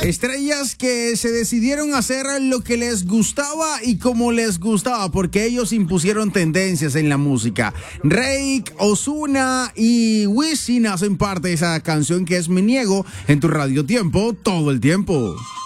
Estrellas que se decidieron hacer lo que les gustaba y como les gustaba, porque ellos impusieron tendencias en la música. Reik, Ozuna y Wisin hacen parte de esa canción que es Me Niego en tu Radio Tiempo todo el tiempo.